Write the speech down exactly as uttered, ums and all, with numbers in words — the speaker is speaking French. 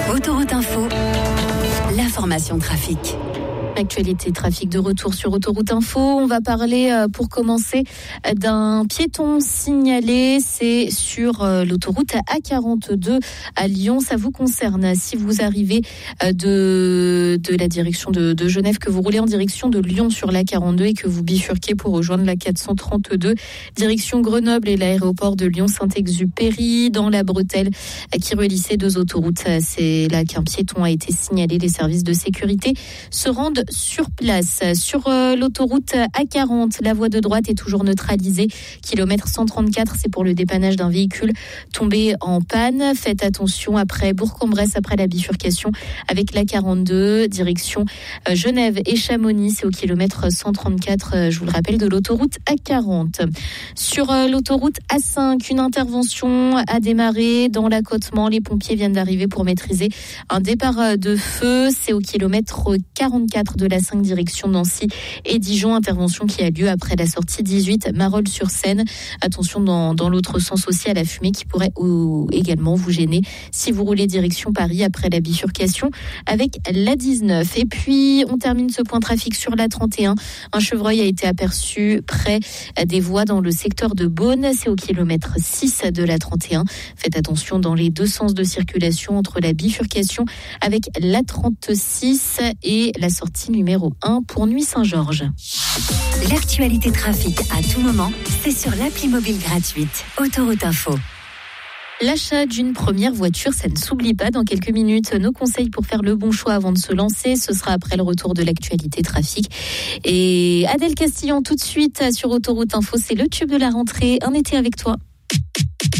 Autoroute Info, l'information trafic. Actualité trafic de retour sur Autoroute Info. On va parler euh, pour commencer d'un piéton signalé. C'est sur euh, l'autoroute A quarante-deux à Lyon. Ça vous concerne si vous arrivez euh, de, de la direction de, de Genève, que vous roulez en direction de Lyon sur l'A quarante-deux et que vous bifurquez pour rejoindre la quatre cent trente-deux direction Grenoble et l'aéroport de Lyon-Saint-Exupéry dans la bretelle euh, qui relie ces deux autoroutes. C'est là qu'un piéton a été signalé. Les services de sécurité se rendent sur place. Sur euh, l'autoroute A quarante, la voie de droite est toujours neutralisée. Kilomètre cent trente-quatre, c'est pour le dépannage d'un véhicule tombé en panne. Faites attention après Bourg-en-Bresse, après la bifurcation avec l'A quarante-deux, direction euh, Genève et Chamonix. C'est au kilomètre cent trente-quatre, euh, je vous le rappelle, de l'autoroute A quarante. Sur euh, l'autoroute A cinq, une intervention a démarré dans l'accotement. Les pompiers viennent d'arriver pour maîtriser un départ de feu. C'est au kilomètre quarante-quatre de la cinq direction Nancy et Dijon. Intervention qui a lieu après la sortie dix-huit Marolles-sur-Seine. Attention dans, dans l'autre sens aussi à la fumée qui pourrait ou, également vous gêner si vous roulez direction Paris après la bifurcation avec la dix-neuf. Et puis on termine ce point trafic sur la trente et un. Un chevreuil a été aperçu près des voies dans le secteur de Beaune. C'est au kilomètre six de la trente et un. Faites attention dans les deux sens de circulation entre la bifurcation avec la trente-six et la sortie numéro un pour Nuit-Saint-Georges. L'actualité trafic à tout moment, c'est sur l'appli mobile gratuite Autoroute Info. L'achat d'une première voiture, ça ne s'oublie pas. Dans quelques minutes, nos conseils pour faire le bon choix avant de se lancer, ce sera après le retour de l'actualité trafic. Et Adèle Castillon tout de suite sur Autoroute Info, c'est le tube de la rentrée. Un été avec toi.